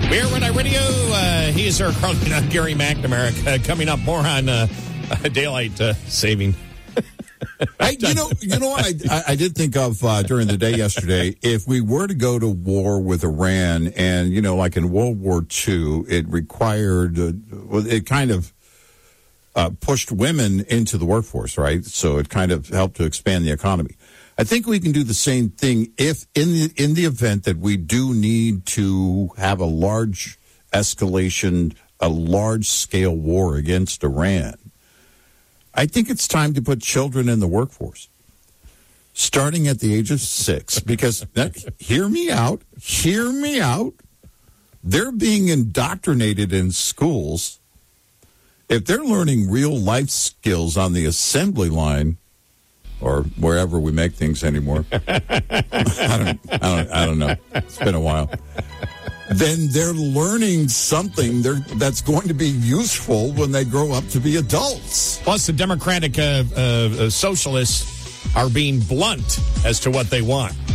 We're Red Eye Radio. He's our Carlton, Gary McNamara. Coming up more on daylight saving. Hey, you know what I did think of during the day yesterday? If we were to go to war with Iran, and, like in World War II, it required, it kind of pushed women into the workforce, right? So it kind of helped to expand the economy. I think we can do the same thing if in the event that we do need to have a large escalation, a large-scale war against Iran. I think it's time to put children in the workforce, starting at the age of 6, because, hear me out, they're being indoctrinated in schools. If they're learning real life skills on the assembly line, or wherever we make things anymore, I don't know, it's been a while, then they're learning something that's going to be useful when they grow up to be adults. Plus, the Democratic socialists are being blunt as to what they want.